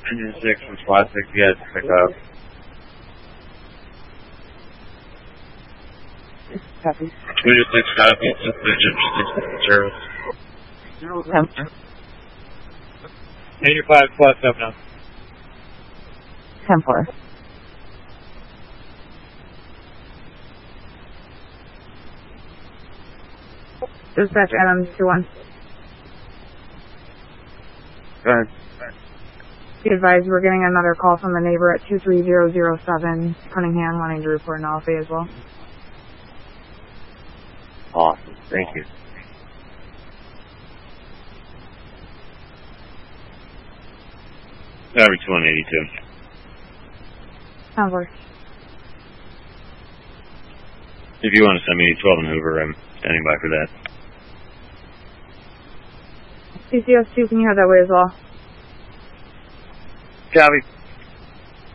Engine 6 from Squad 6, you guys pick up. Copy. Engine 6, Squad 6, Engine 6, 0. 010. Engine 5, Squad 7 now. 10-4. Dispatch Adam 2-1. Go ahead. Be advised, we're getting another call from the neighbor at 23007 Cunningham wanting to report an LFA as well. Awesome. Thank you. Battery 2182. Sounds like. If you want to send me 12 and Hoover, I'm standing by for that. CCS2, can you head that way as well? Copy.